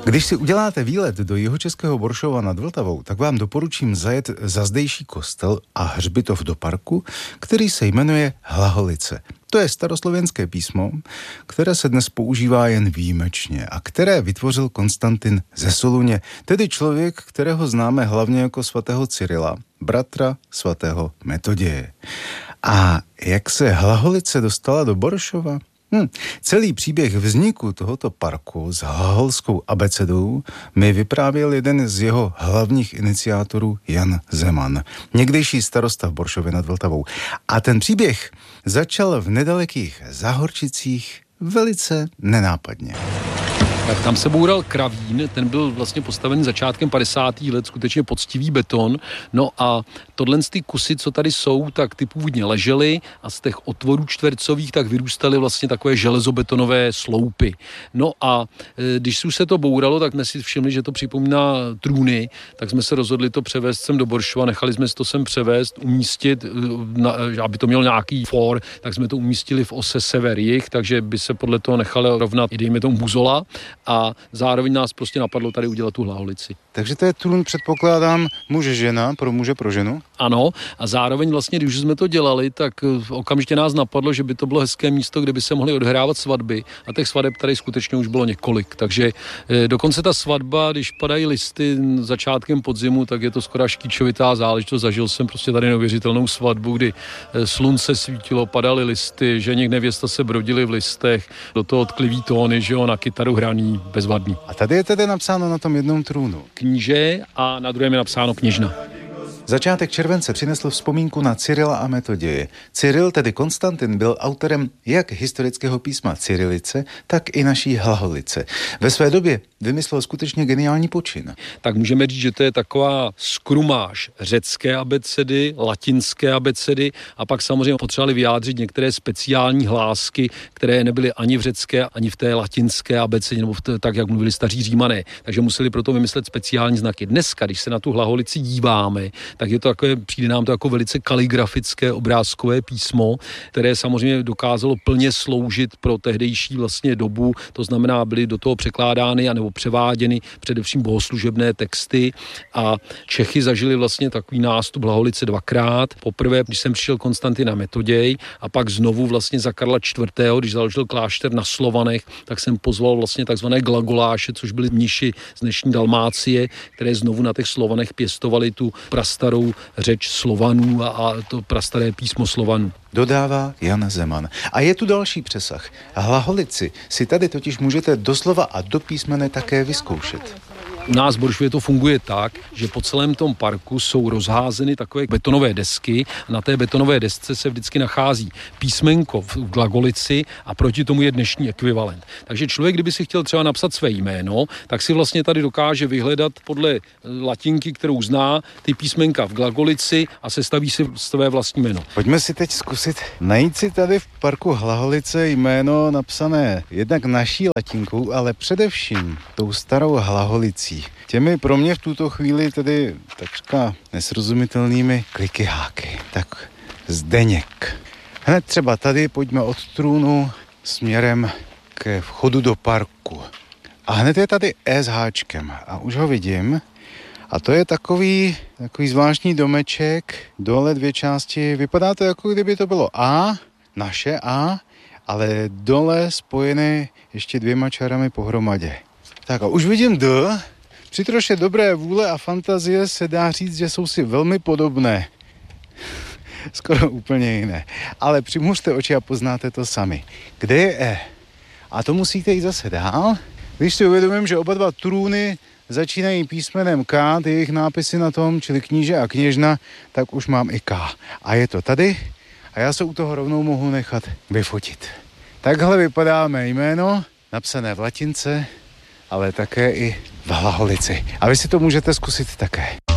Když si uděláte výlet do jihočeského Boršova nad Vltavou, tak vám doporučím zajet za zdejší kostel a hřbitov do parku, který se jmenuje Hlaholice. To je staroslovenské písmo, které se dnes používá jen výjimečně a které vytvořil Konstantin ze Soluně, tedy člověk, kterého známe hlavně jako svatého Cyrila, bratra svatého Metoděje. A jak se Hlaholice dostala do Boršova? Celý příběh vzniku tohoto parku s hlaholskou abecedou mi vyprávěl jeden z jeho hlavních iniciátorů, Jan Zeman, někdejší starosta v Boršově nad Vltavou. A ten příběh začal v nedalekých Záhorčicích velice nenápadně. Tak tam se boural kravín, ten byl vlastně postaven začátkem 50. let, skutečně poctivý beton. No a tohle z ty kusy, co tady jsou, tak ty původně ležely a z těch otvorů čtvercových tak vyrůstaly vlastně takové železobetonové sloupy. No a když se to bouralo, tak jsme si všimli, že to připomíná trůny, tak jsme se rozhodli to převést sem do Boršova, nechali jsme si to sem převést, umístit, aby to mělo nějaký for, tak jsme to umístili v ose sever-jih, takže by se podle toho nechalo rovnat i dejme tomu buzola. A zároveň nás prostě napadlo tady udělat tu Hlaholici. Takže to je trůn, předpokládám, muže-žena, pro muže, pro ženu? Ano, a zároveň vlastně, když jsme to dělali, tak okamžitě nás napadlo, že by to bylo hezké místo, kde by se mohly odehrávat svatby. A těch svadeb tady skutečně už bylo několik. Takže dokonce ta svatba, když padají listy začátkem podzimu, tak je to skoro až kýčovitá záležitost. Zažil jsem prostě tady neuvěřitelnou svatbu, kdy slunce svítilo, padaly listy, ženich nevěsta se brodili v listech, do toho tklivý tóny, že jo, na kytaru hraný, bezvadný. A tady je tedy napsáno na tom jednom trůnu kníže a na druhém je napsáno kněžna. Začátek července přinesl vzpomínku na Cyrila a Metoděje. Cyril, tedy Konstantin, byl autorem jak historického písma Cyrilice, tak i naší Hlaholice. Ve své době vymyslel skutečně geniální počin. Tak můžeme říct, že to je taková skrumáž řecké abecedy, latinské abecedy a pak samozřejmě potřebovali vyjádřit některé speciální hlásky, které nebyly ani v řecké, ani v té latinské abecedě, nebo tak, jak mluvili staří Římané. Takže museli proto vymyslet speciální znaky. Dneska, když se na tu Hlaholici díváme, tak je to takové, přijde nám to jako velice kaligrafické obrázkové písmo, které samozřejmě dokázalo plně sloužit pro tehdejší vlastně dobu, to znamená, byly do toho překládány anebo převáděny především bohoslužebné texty a Čechy zažili vlastně takový nástup Hlaholice dvakrát. Poprvé, když jsem přišel Konstantin a Metoděj a pak znovu vlastně za Karla IV., když založil klášter na Slovanech, tak jsem pozval vlastně takzvané glagoláše, což byli mniši z dnešní Dalmácie, které znovu na těch Slovanech pěstovali tu prastarou řeč Slovanů a to prastaré písmo Slovanů. Dodává Jan Zeman. A je tu další přesah. Hlaholici si tady totiž můžete doslova a do písmene také vyzkoušet. U nás v Boršově to funguje tak, že po celém tom parku jsou rozházeny takové betonové desky. Na té betonové desce se vždycky nachází písmenko v glagolici a proti tomu je dnešní ekvivalent. Takže člověk, kdyby si chtěl třeba napsat své jméno, tak si vlastně tady dokáže vyhledat podle latinky, kterou zná, ty písmenka v glagolici a sestaví si své vlastní jméno. Pojďme si teď zkusit najít si tady v parku Hlaholice jméno napsané jednak naší latinkou, ale především tou starou Hlaholicí. Těmi pro mě v tuto chvíli tedy takřka nesrozumitelnými klikyháky. Tak Zdeněk. Hned třeba tady pojďme od trůnu směrem ke vchodu do parku. A hned je tady E s háčkem a už ho vidím. A to je takový zvláštní domeček, dole dvě části. Vypadá to, jako kdyby to bylo A, naše A, ale dole spojené ještě dvěma čárami pohromadě. Tak a už vidím D. Při troše dobré vůle a fantazie se dá říct, že jsou si velmi podobné. Skoro úplně jiné. Ale přimuřte oči a poznáte to sami. Kde je E? A to musíte jít zase dál. Když si uvědomím, že oba dva trůny začínají písmenem K, ty jejich nápisy na tom, čili kníže a kněžna, tak už mám i K. A je to tady a já se u toho rovnou mohu nechat vyfotit. Takhle vypadá mé jméno, napsané v latince, ale také i v Hlaholici. A vy si to můžete zkusit také.